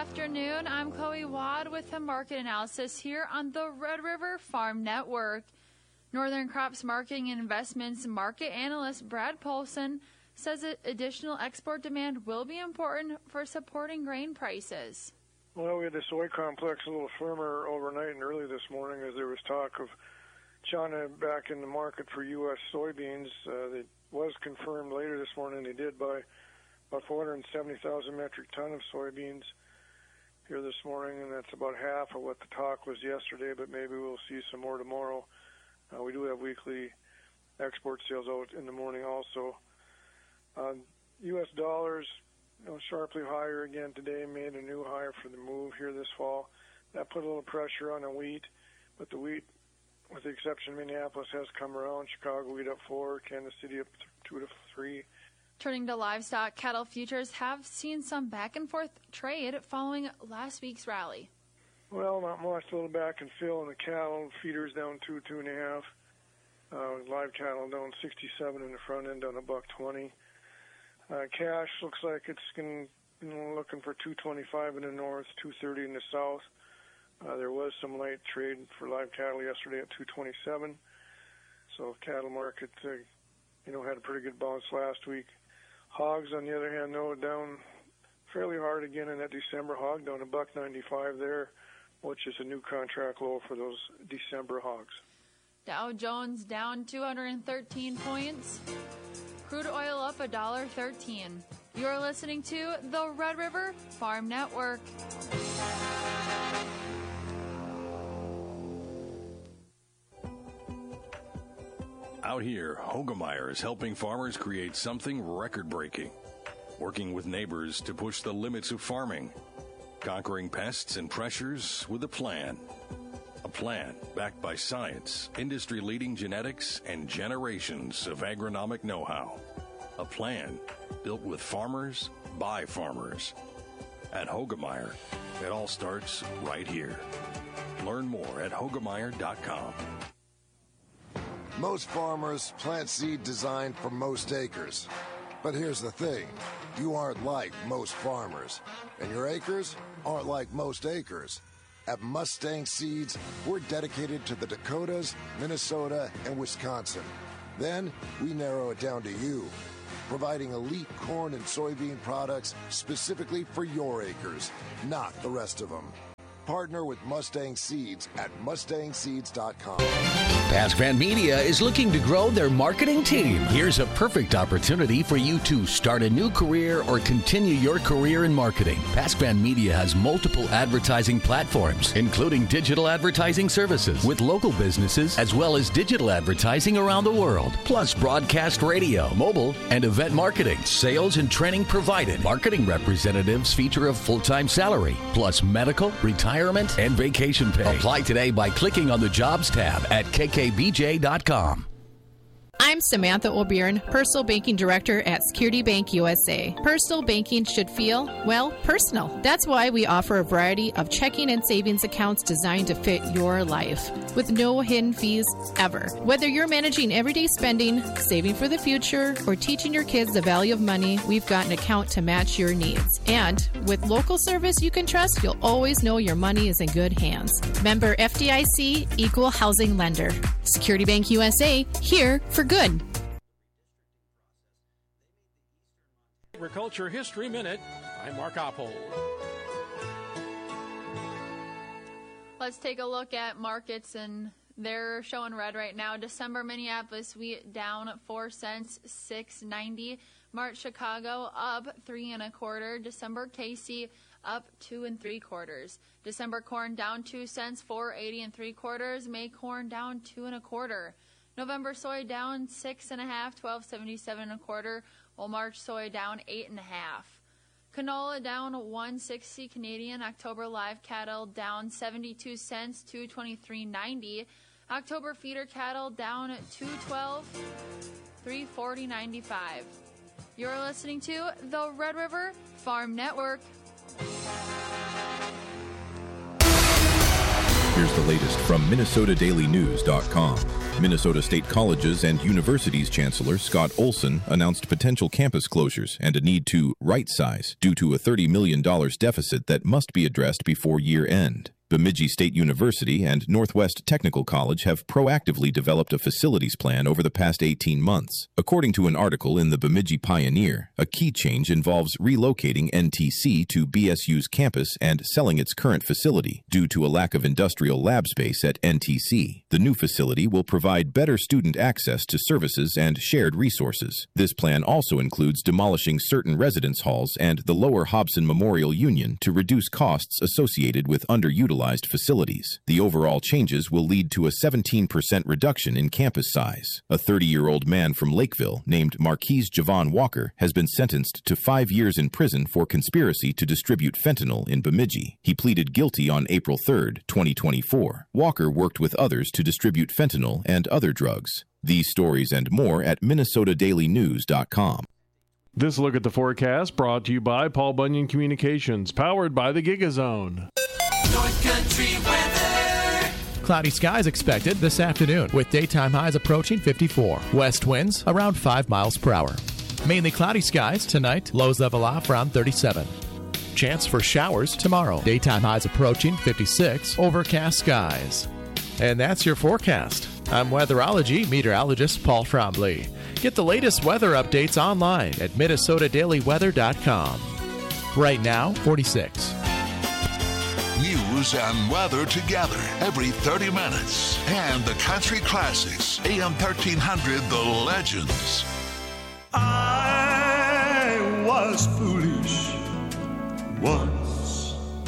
afternoon. I'm Chloe Wad with the market analysis here on the Red River Farm Network. Northern Crops Marketing and Investments market analyst Brad Paulson says that additional export demand will be important for supporting grain prices. Well, we had the soy complex a little firmer overnight and early this morning as there was talk of China back in the market for U.S. soybeans. It was confirmed later this morning they did buy about 470,000 metric ton of soybeans here this morning, and that's about half of what the talk was yesterday, but maybe we'll see some more tomorrow. We do have weekly export sales out in the morning also. U.S. dollars sharply higher again today, made a new higher for the move here this fall. That put a little pressure on the wheat, but the wheat, with the exception of Minneapolis, has come around. Chicago wheat up 4, Kansas City up 2 to 3. Turning to livestock, cattle futures have seen some back-and-forth trade following last week's rally. Well, not much. A little back and fill in the cattle. Feeders down 2.5. Live cattle down 67 in the front end, down $1.20. Cash looks like it's looking for 225 in the north, 230 in the south. There was some light trade for live cattle yesterday at 227. So cattle market, had a pretty good bounce last week. Hogs, on the other hand, down fairly hard again in that December hog, down $1.95 there, which is a new contract low for those December hogs. Dow Jones down 213 points. Crude oil up $1.13. You're listening to the Red River Farm Network. Out here, Hoegemeyer is helping farmers create something record-breaking, working with neighbors to push the limits of farming, conquering pests and pressures with a plan. A plan backed by science, industry-leading genetics, and generations of agronomic know-how. A plan built with farmers by farmers. At Hoegemeyer, it all starts right here. Learn more at Hoegemeyer.com. Most farmers plant seed designed for most acres. But here's the thing, you aren't like most farmers, and your acres aren't like most acres. At Mustang Seeds, we're dedicated to the Dakotas, Minnesota, and Wisconsin. Then we narrow it down to you, providing elite corn and soybean products specifically for your acres, not the rest of them. Partner with Mustang Seeds at mustangseeds.com. Pascran Media is looking to grow their marketing team. Here's a perfect opportunity for you to start a new career or continue your career in marketing. Pascran Media has multiple advertising platforms, including digital advertising services with local businesses, as well as digital advertising around the world, plus broadcast radio, mobile, and event marketing. Sales and training provided. Marketing representatives feature a full-time salary, plus medical, retirement, and vacation pay. Apply today by clicking on the Jobs tab at kkbj.com. I'm Samantha O'Byrne, Personal Banking Director at Security Bank USA. Personal banking should feel, well, personal. That's why we offer a variety of checking and savings accounts designed to fit your life, with no hidden fees ever. Whether you're managing everyday spending, saving for the future, or teaching your kids the value of money, we've got an account to match your needs. And with local service you can trust, you'll always know your money is in good hands. Member FDIC, Equal Housing Lender. Security Bank USA, here for good. Agriculture History Minute. I'm Mark Oppold. Let's take a look at markets, and they're showing red right now. December Minneapolis wheat down 4 cents, $6.90. March Chicago up 3 1/4. December Casey up 2 3/4. December corn down 2 cents, $4.80 3/4. May corn down 2 1/4. November soy down 6 1/2, $12.77 1/4. While March soy down 8 1/2. Canola down 160 Canadian. October live cattle down 72 cents, $223.90. October feeder cattle down $212, $340.95. You're listening to the Red River Farm Network. Here's the latest from MinnesotaDailyNews.com. Minnesota State Colleges and Universities Chancellor Scott Olson announced potential campus closures and a need to right-size due to a $30 million deficit that must be addressed before year end. Bemidji State University and Northwest Technical College have proactively developed a facilities plan over the past 18 months. According to an article in the Bemidji Pioneer, a key change involves relocating NTC to BSU's campus and selling its current facility due to a lack of industrial lab space at NTC. The new facility will provide better student access to services and shared resources. This plan also includes demolishing certain residence halls and the Lower Hobson Memorial Union to reduce costs associated with underutilized facilities. The overall changes will lead to a 17% reduction in campus size. A 30-year-old man from Lakeville named Marquise Javon Walker has been sentenced to 5 years in prison for conspiracy to distribute fentanyl in Bemidji. He pleaded guilty on April 3, 2024. Walker worked with others to distribute fentanyl and other drugs. These stories and more at MinnesotaDailyNews.com. This look at the forecast brought to you by Paul Bunyan Communications, powered by the GigaZone. North Country weather. Cloudy skies expected this afternoon with daytime highs approaching 54. West winds around 5 miles per hour. Mainly cloudy skies tonight. Lows level off around 37. Chance for showers tomorrow. Daytime highs approaching 56. Overcast skies. And that's your forecast. I'm weatherology meteorologist Paul Trombley. Get the latest weather updates online at MinnesotaDailyWeather.com. Right now, 46. News and weather together every 30 minutes. And the country classics. AM 1300, The Legends. I was foolish once.